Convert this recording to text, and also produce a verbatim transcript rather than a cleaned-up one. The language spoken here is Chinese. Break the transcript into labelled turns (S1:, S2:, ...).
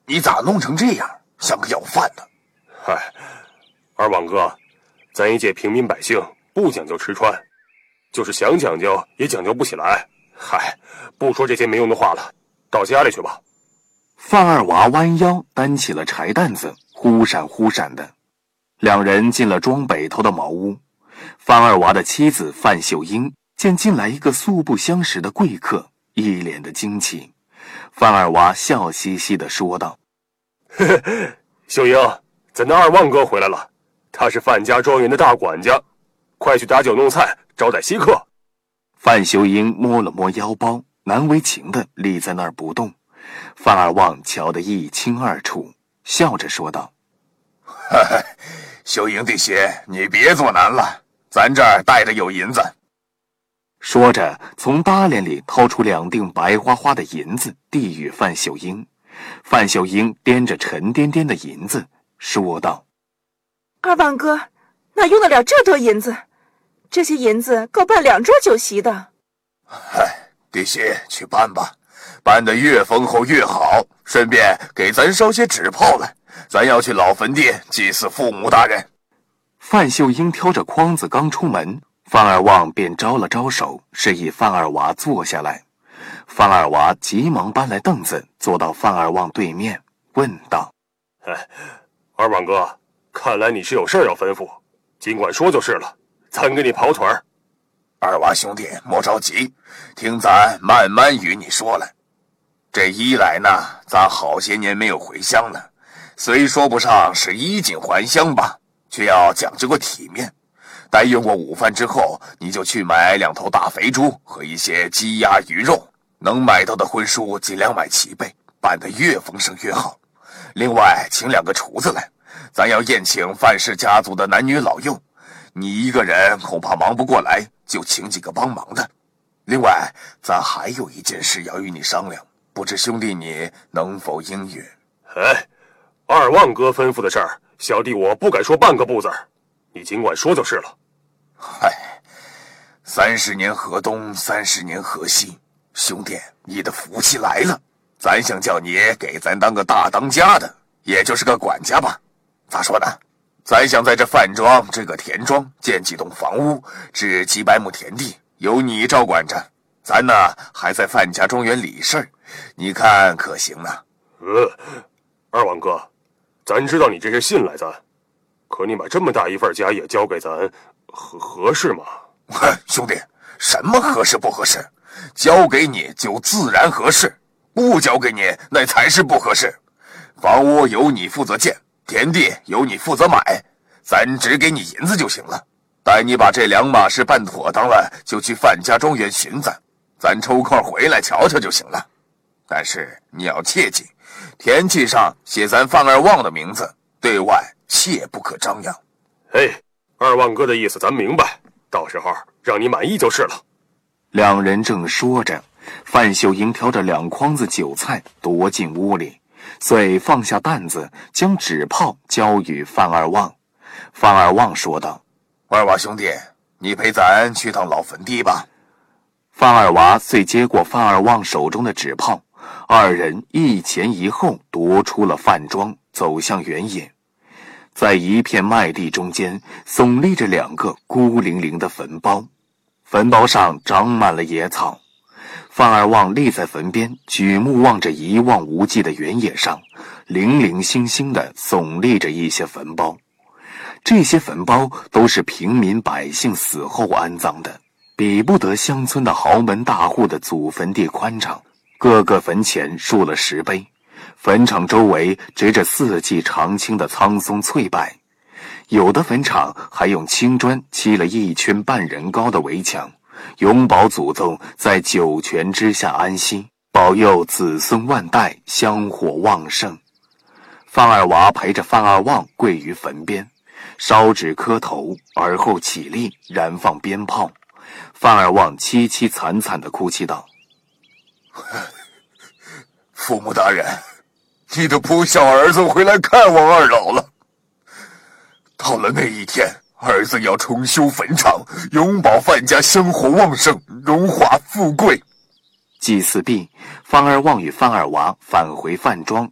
S1: 你咋弄成这样，像个要饭的？
S2: 嗨，二旺哥，咱一介平民百姓不讲究吃穿，就是想讲究也讲究不起来。嗨，不说这些没用的话了，到家里去吧。
S3: 范二娃弯腰担起了柴担子，忽闪忽闪的。两人进了庄北头的茅屋。范二娃的妻子范秀英见进来一个素不相识的贵客，一脸的惊奇。范二娃笑嘻嘻地说道：
S2: 呵呵，秀英，咱的二旺哥回来了，他是范家庄园的大管家，快去打酒弄菜招待稀客。
S3: 范秀英摸了摸腰包，难为情地立在那儿不动。范二旺瞧得一清二楚，笑着说道：
S1: 嘿嘿，秀英弟媳，你别做难了，咱这儿带着有银子。
S3: 说着从搭帘里掏出两锭白花花的银子递与范秀英。范秀英掂着沉甸甸的银子说道：
S4: 二旺哥，哪用得了这多银子？这些银子够办两桌酒席的。
S1: 嗨，弟媳，去办吧，办得越丰厚越好，顺便给咱烧些纸炮来，咱要去老坟地祭祀父母大人。
S3: 范秀英挑着筐子刚出门，范二旺便招了招手，示意范二娃坐下来。范二娃急忙搬来凳子，坐到范二旺对面，问道：
S2: 哎，二旺哥，看来你是有事儿要吩咐，尽管说就是了，咱给你跑腿儿。
S1: 二娃兄弟莫着急，听咱慢慢与你说来。这一来呢，咱好些年没有回乡了，虽说不上是衣锦还乡吧，却要讲究个体面。待用过午饭之后，你就去买两头大肥猪和一些鸡鸭鱼肉，能买到的荤蔬尽量买齐备，办得越丰盛越好。另外请两个厨子来，咱要宴请范氏家族的男女老幼，你一个人恐怕忙不过来，就请几个帮忙的。另外咱还有一件事要与你商量，不知兄弟你能否应允？
S2: 哎，二旺哥吩咐的事儿，小弟我不敢说半个不字儿，你尽管说就是了。
S1: 嗨，三十年河东，三十年河西，兄弟，你的福气来了。咱想叫你给咱当个大当家的，也就是个管家吧。咋说呢？咱想在这范庄这个田庄建几栋房屋，置几百亩田地，由你照管着。咱呢还在范家庄园理事儿，你看可行呢？
S2: 呃，二旺哥，咱知道你这是信赖咱，可你把这么大一份家业交给咱，合合适吗？
S1: 兄弟，什么合适不合适？交给你就自然合适，不交给你那才是不合适。房屋由你负责建，田地由你负责买，咱只给你银子就行了。待你把这两码事办妥当了，就去范家庄园寻咱，咱抽空回来瞧瞧就行了。但是你要切记，田契上写咱范二旺的名字，对外切不可张扬。
S2: 哎，二旺哥的意思咱明白，到时候让你满意就是了。
S3: 两人正说着，范秀英挑着两筐子酒菜踱进屋里，遂放下担子，将纸炮交与范二旺。范二旺说道：
S1: 二娃兄弟，你陪咱去趟老坟地吧。
S3: 范二娃遂接过范二旺手中的纸炮，二人一前一后踱出了范庄，走向原野。在一片麦地中间耸立着两个孤零零的坟包，坟包上长满了野草。范二旺立在坟边，举目望着一望无际的原野上，零零星星地耸立着一些坟包。这些坟包都是平民百姓死后安葬的，比不得乡村的豪门大户的祖坟地宽敞。各个坟前竖了石碑，坟场周围植着四季常青的苍松翠柏，有的坟场还用青砖砌了一圈半人高的围墙，永保祖宗在九泉之下安息，保佑子孙万代香火旺盛。范二娃陪着范二旺跪于坟边，烧纸磕头，而后起立燃放鞭炮。范二旺凄凄惨惨地哭泣道：
S1: 父母大人，你的不孝儿子回来看望二老了。到了那一天，儿子要重修坟场，永保范家香火旺盛，荣华富贵。
S3: 祭祀毕，范二旺与范二娃返回范庄，